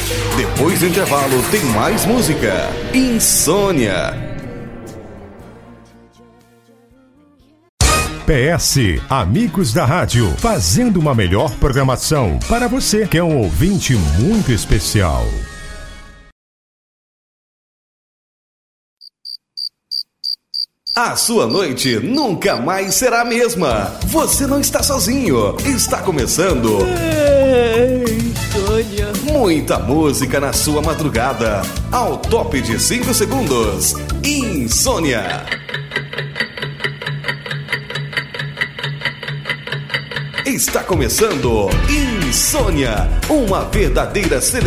Depois do intervalo tem mais música. Insônia. PS, amigos da rádio, fazendo uma melhor programação para você que é um ouvinte muito especial. A sua noite nunca mais será a mesma. Você não está sozinho. Está começando. Insônia. Muita música na sua madrugada. Ao top de 5 segundos. Insônia. Está começando Insônia, uma verdadeira seleção